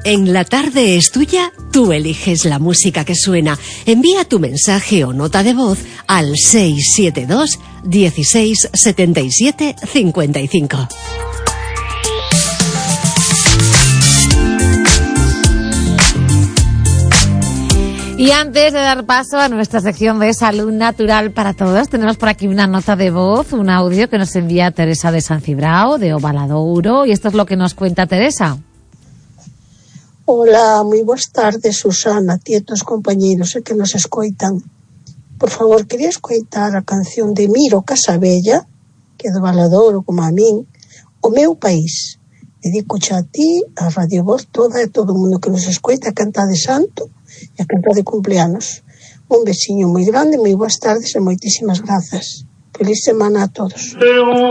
En La Tarde es Tuya, tú eliges la música que suena. Envía tu mensaje o nota de voz al 672 16 77 55. Y antes de dar paso a nuestra sección de Salud Natural para Todos, tenemos por aquí una nota de voz, un audio que nos envía Teresa de San Cibrao, de Ovaladouro, y esto es lo que nos cuenta Teresa. Hola, moi boas tardes, Susana, tietos compañeiros que nos escoitan. Por favor, quería escoitar a canción de Miro Casabella, que é do Valadouro, como a min, O meu país. Dedico xa a ti, a Radio Voz toda e todo o mundo que nos escoita, a cantar de santo e a cantar de cumpleanos. Un besiño moi grande, moi boas tardes e moitísimas grazas. Feliz semana a todos.